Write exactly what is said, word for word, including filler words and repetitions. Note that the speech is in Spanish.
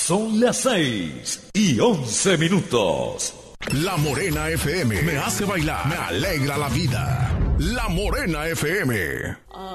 Son las seis y once minutos. La Morena F M me hace bailar, me alegra la vida. La Morena F M.